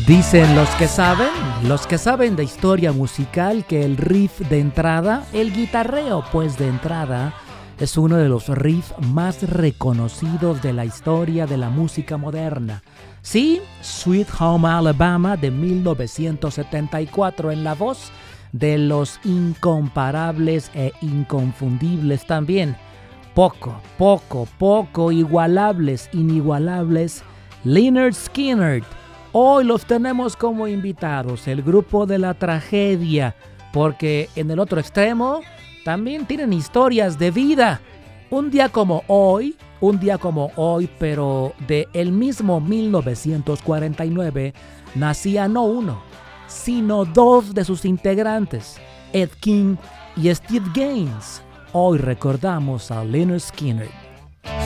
Dicen los que saben de historia musical, que el riff de entrada, el guitarreo pues de entrada, es uno de los riffs más reconocidos de la historia de la música moderna. Sí, Sweet Home Alabama de 1974 en la voz de los incomparables e inconfundibles también. Poco igualables, inigualables, Lynyrd Skynyrd. Hoy los tenemos como invitados, el grupo de la tragedia, porque en el otro extremo también tienen historias de vida. Un día como hoy, pero de el mismo 1949, nacía no uno, sino dos de sus integrantes, Ed King y Steve Gaines. Hoy recordamos a Lynyrd Skynyrd.